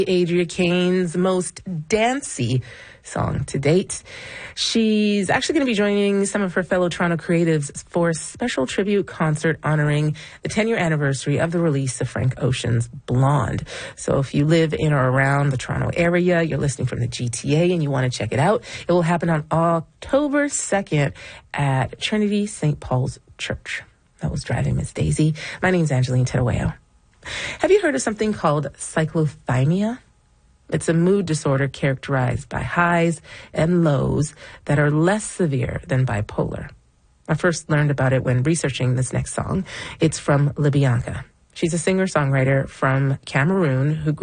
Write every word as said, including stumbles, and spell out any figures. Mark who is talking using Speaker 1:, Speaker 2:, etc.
Speaker 1: Adria Kane's most dancey song to date. She's actually going to be joining some of her fellow Toronto creatives for a special tribute concert honoring the ten-year anniversary of the release of Frank Ocean's Blonde. So if you live in or around the Toronto area, you're listening from the G T A and you want to check it out, it will happen on October second at Trinity Saint Paul's Church. That was Driving Miss Daisy. My name's Angeline Tedaweo. Have you heard of something called cyclothymia? It's a mood disorder characterized by highs and lows that are less severe than bipolar. I first learned about it when researching this next song. It's from Libyanka. She's a singer-songwriter from Cameroon who grew